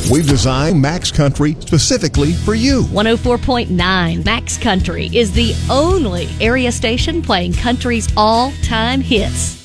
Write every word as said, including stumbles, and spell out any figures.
We've designed Max Country specifically for you. one oh four point nine Max Country is the only area station playing country's all-time hits.